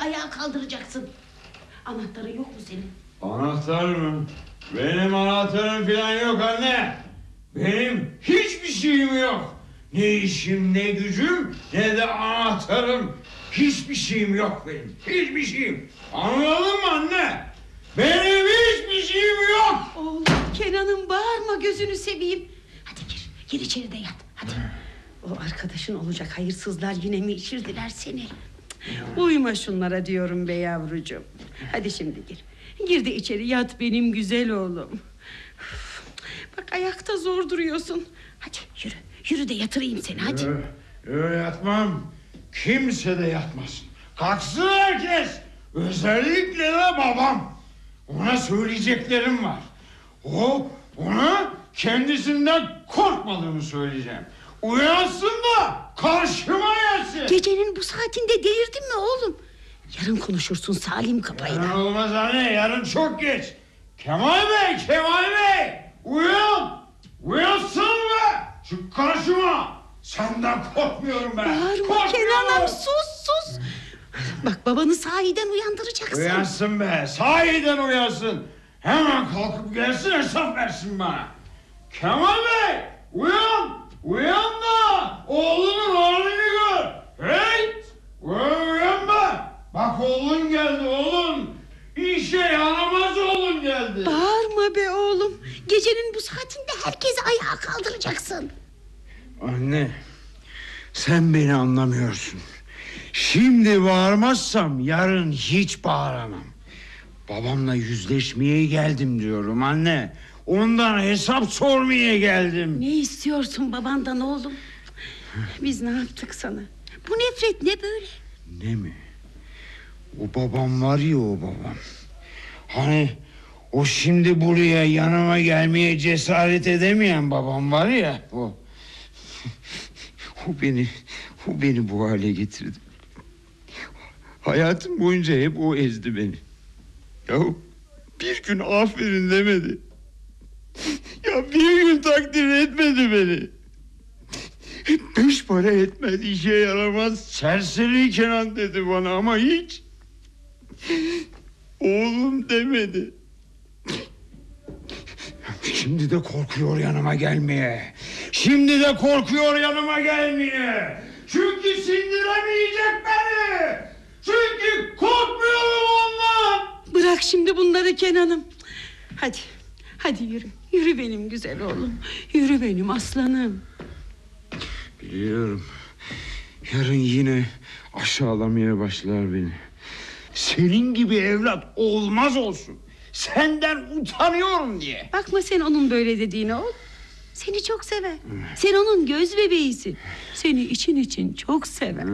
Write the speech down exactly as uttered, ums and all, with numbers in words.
ayağa kaldıracaksın. Anahtarın yok mu senin? Anahtar mı? Benim anahtarım falan yok anne. Benim hiçbir şeyim yok. Ne işim, ne gücüm, ne de anahtarım. Hiçbir şeyim yok benim. Hiçbir şeyim. Anladın mı anne? Benim hiçbir şeyim yok. Oğlum Kenan'ım, bağırma, gözünü seveyim. Hadi gir, gir içeri de yat. Hadi. O arkadaşın olacak hayırsızlar yine mi içirdiler seni? Uyma şunlara diyorum be yavrucuğum. Hadi şimdi gir. Gir de içeri yat benim güzel oğlum. Bak ayakta zor duruyorsun. Hadi yürü. Yürü de yatırayım seni hadi. Öyle yatmam. Kimse de yatmasın. Kalksın herkes. Özellikle de babam. Ona söyleyeceklerim var. O ona kendisinden korkmadığımı söyleyeceğim. Uyansın da karşıma gelsin. Gecenin bu saatinde delirdin mi oğlum? Yarın konuşursun Salim Kapay'la. Yarın olmaz anne, yarın çok geç. Kemal Bey, Kemal Bey, uyan. Uyansın be. Çık karşıma. Senden korkmuyorum ben. Bağırma Kenan'ım, sus sus. Bak babanı sahiden uyandıracaksın. Uyansın be, sahiden uyansın. Hemen kalkıp gelsin, hesap versin bana. Kemal Bey, uyan. Uyan da oğlunun halini gör. Hey, uyan be. Bak oğlun geldi oğlun. İşe yaramaz oğlun geldi. Bağırma be oğlum. Gecenin bu saatinde herkesi ayağa kaldıracaksın. Anne, sen beni anlamıyorsun. Şimdi bağırmazsam yarın hiç bağıramam. Babamla yüzleşmeye geldim diyorum anne. Ondan hesap sormaya geldim. Ne istiyorsun babandan oğlum? Biz ne yaptık sana? Bu nefret ne böyle? Ne mi? O babam var ya, o babam. Hani o şimdi buraya yanıma gelmeye cesaret edemeyen babam var ya, o. O beni, o beni bu hale getirdi. Hayatım boyunca hep o ezdi beni. Ya bir gün aferin demedi. Ya bir gün takdir etmedi beni. Beş para etmez, işe yaramaz, serseri Kenan dedi bana ama hiç oğlum demedi. Şimdi de korkuyor yanıma gelmeye. Şimdi de korkuyor yanıma gelmeye. Çünkü sindiremeyecek beni. Çünkü korkmuyorum ondan. Bırak şimdi bunları Kenan'ım. Hadi, hadi yürü. Yürü benim güzel oğlum. Yürü benim aslanım. Biliyorum. Yarın yine aşağılamaya başlar beni. Senin gibi evlat olmaz olsun. Senden utanıyorum diye. Bakma sen onun böyle dediğine oğlum. Seni çok sever. Sen onun göz bebeğisin. Seni için için çok sever.